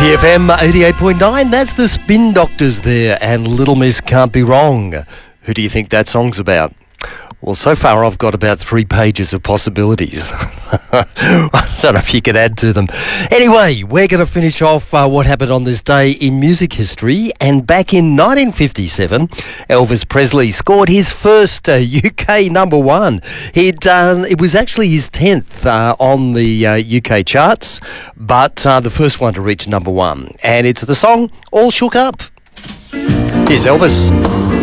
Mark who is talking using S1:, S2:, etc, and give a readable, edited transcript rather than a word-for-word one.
S1: CFM 88.9, that's the Spin Doctors there, and Little Miss Can't Be Wrong. Who do you think that song's about? Well, so far I've got about 3 pages of possibilities. I don't know if you could add to them. Anyway, we're going to finish off what happened on this day in music history. And back in 1957, Elvis Presley scored his first UK number one. It was actually his 10th on the UK charts, but the first one to reach number one. And it's the song All Shook Up. Here's Elvis.